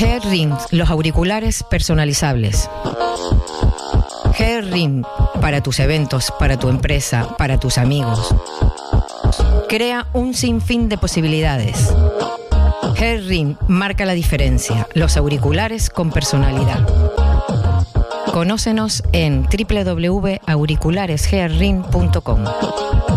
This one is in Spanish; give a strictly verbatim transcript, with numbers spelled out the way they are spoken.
G-Ring, los auriculares personalizables. G-Ring, para tus eventos, para tu empresa, para tus amigos. Crea un sinfín de posibilidades. G-Ring marca la diferencia. Los auriculares con personalidad. Conócenos en doble u doble u doble u punto auriculares g ring punto com.